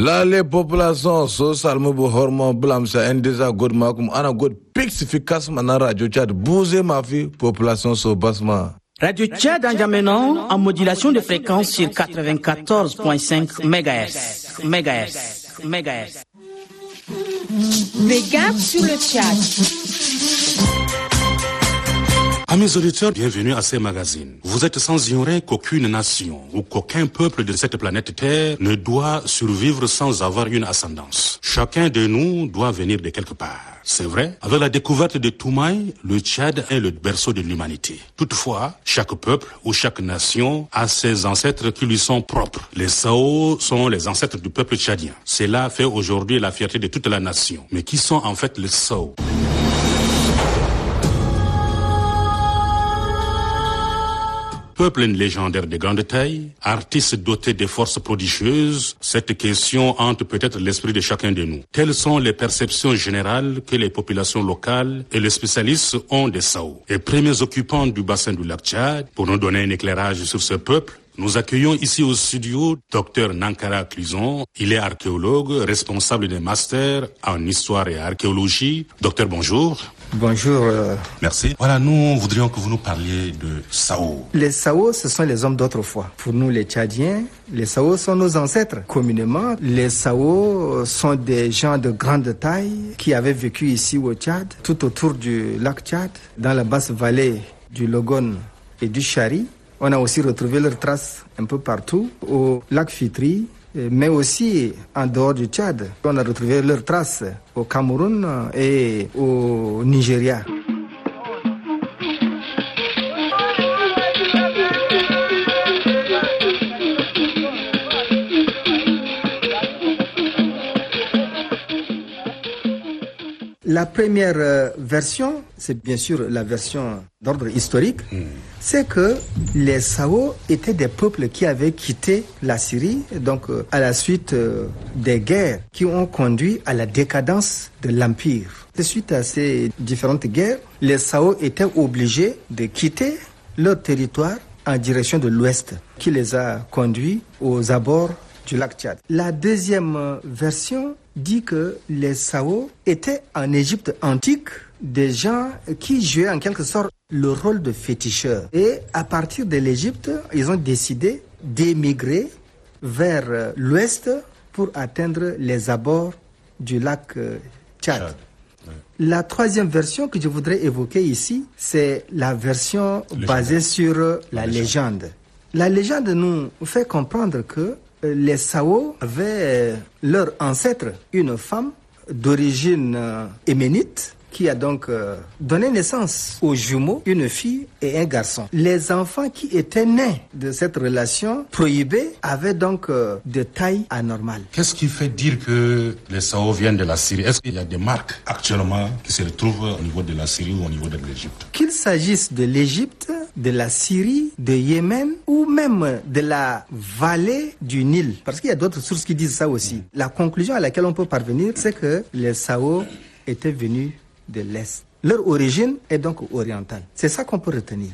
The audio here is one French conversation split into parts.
Lale population so salmu bu hormo blam sa endeza god makum ana god pixificas mana radio Tchad bouger ma fi population so basma. Radio Tchad N'Djamena en modulation de fréquence sur 94.5 MHz. Des gaps sur le Tchad. Amis auditeurs, bienvenue à ces magazines. Vous êtes sans ignorer qu'aucune nation ou qu'aucun peuple de cette planète Terre ne doit survivre sans avoir une ascendance. Chacun de nous doit venir de quelque part. C'est vrai, avec la découverte de Toumaï, le Tchad est le berceau de l'humanité. Toutefois, chaque peuple ou chaque nation a ses ancêtres qui lui sont propres. Les Sao sont les ancêtres du peuple tchadien. Cela fait aujourd'hui la fierté de toute la nation. Mais qui sont en fait les Sao? Peuple légendaire de grande taille, artistes dotés de forces prodigieuses, cette question hante peut-être l'esprit de chacun de nous. Quelles sont les perceptions générales que les populations locales et les spécialistes ont des Sao? Les premiers occupants du bassin du lac Tchad, pour nous donner un éclairage sur ce peuple, nous accueillons ici au studio Dr Nankara Cluzon. Il est archéologue, responsable des masters en histoire et archéologie. Docteur, bonjour. Bonjour. Merci. Voilà, nous voudrions que vous nous parliez de Sao. Les Sao, ce sont les hommes d'autrefois. Pour nous, les Tchadiens, les Sao sont nos ancêtres. Communément, les Sao sont des gens de grande taille qui avaient vécu ici au Tchad, tout autour du lac Tchad, dans la basse vallée du Logone et du Chari. On a aussi retrouvé leurs traces un peu partout, au lac Fitri, mais aussi en dehors du Tchad. On a retrouvé leurs traces au Cameroun et au Nigeria. La première version, c'est bien sûr la version d'ordre historique, c'est que les Sao étaient des peuples qui avaient quitté la Syrie, donc à la suite des guerres qui ont conduit à la décadence de l'Empire. Suite à ces différentes guerres, les Sao étaient obligés de quitter leur territoire en direction de l'ouest, qui les a conduits aux abords du lac Tchad. La deuxième version dit que les Sao étaient en Égypte antique des gens qui jouaient en quelque sorte le rôle de féticheurs. Et à partir de l'Égypte, ils ont décidé d'émigrer vers l'ouest pour atteindre les abords du lac Tchad. La troisième version que je voudrais évoquer ici, c'est la version basée sur la légende. La légende nous fait comprendre que les Sao avaient leur ancêtre, une femme d'origine yéménite, qui a donc donné naissance aux jumeaux, une fille et un garçon. Les enfants qui étaient nés de cette relation prohibée avaient donc de taille anormale. Qu'est-ce qui fait dire que les Sao viennent de la Syrie? Est-ce qu'il y a des marques actuellement qui se retrouvent au niveau de la Syrie ou au niveau de l'Égypte? Qu'il s'agisse de l'Égypte, de la Syrie, de Yémen ou même de la vallée du Nil, parce qu'il y a d'autres sources qui disent ça aussi. La conclusion à laquelle on peut parvenir, c'est que les Sao étaient venus de l'Est. Leur origine est donc orientale. C'est ça qu'on peut retenir.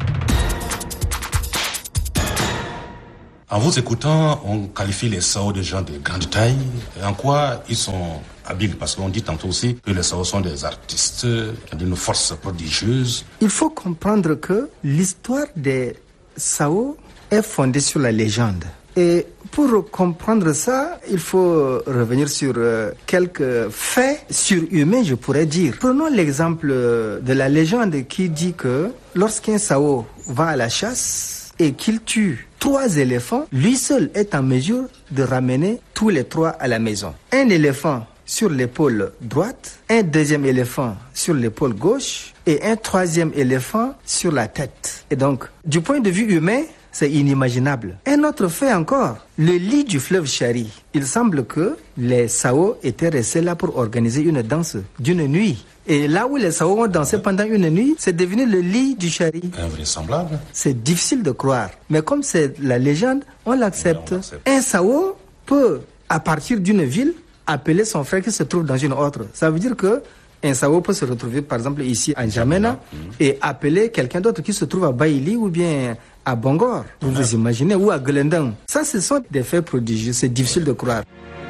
En vous écoutant, on qualifie les Sao de gens de grande taille. Et en quoi ils sont habiles? Parce qu'on dit tantôt aussi que les Sao sont des artistes d'une force prodigieuse. Il faut comprendre que l'histoire des Sao est fondée sur la légende. Et pour comprendre ça, il faut revenir sur quelques faits surhumains, je pourrais dire. Prenons l'exemple de la légende qui dit que lorsqu'un Sao va à la chasse et qu'il tue 3 éléphants, lui seul est en mesure de ramener tous les 3 à la maison. Un éléphant sur l'épaule droite, un deuxième éléphant sur l'épaule gauche et un troisième éléphant sur la tête. Et donc, du point de vue humain, c'est inimaginable. Un autre fait encore, le lit du fleuve Chari. Il semble que les Sao étaient restés là pour organiser une danse d'une nuit. Et là où les Sao ont dansé pendant une nuit, c'est devenu le lit du Chari. Invraisemblable. C'est difficile de croire. Mais comme c'est la légende, on l'accepte. Un Sao peut, à partir d'une ville, appeler son frère qui se trouve dans une autre. Ça veut dire que un Sao peut se retrouver, par exemple, ici à N'Djamena et appeler quelqu'un d'autre qui se trouve à Baïli ou bien à Bongor. Vous vous imaginez, ou à Glendang. Ça, ce sont des faits prodigieux. C'est difficile de croire.